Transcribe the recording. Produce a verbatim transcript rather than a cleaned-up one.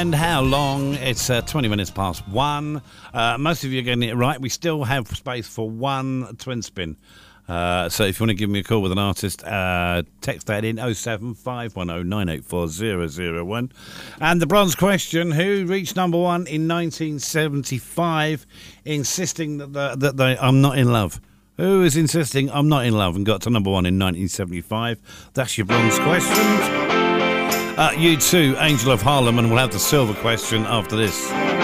and how long? It's uh, twenty minutes past one. Uh, most of you are getting it right. We still have space for one twin spin. Uh, so if you want to give me a call with an artist, uh, text that in oh seven five one oh nine eight four oh oh one. And the bronze question, who reached number one in nineteen seventy-five, insisting that, the, that they, I'm not in love? Who is insisting I'm not in love and got to number one in nineteen seventy-five? That's your bronze question. Uh, you too, Angel of Harlem, and we'll have the silver question after this.